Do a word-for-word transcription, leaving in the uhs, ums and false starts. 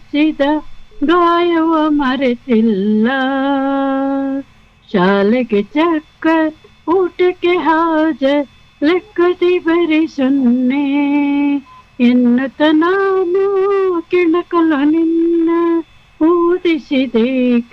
ಮಾಡಿಸಿದ ಗಾಯವ ಮರೆತಿಲ್ಲ. ಶಾಲೆಗೆ ಚಕ್ಕರ್, ಊಟಕ್ಕೆ ಹಾಜರ್, ಲೆಕ್ಕದಿ ಬರೀ ಸೊನ್ನೆ ಎನ್ನುತ್ತ ನಾನು ಕೆಣಕಲು ನಿನ್ನ ಊದಿಸಿದೆ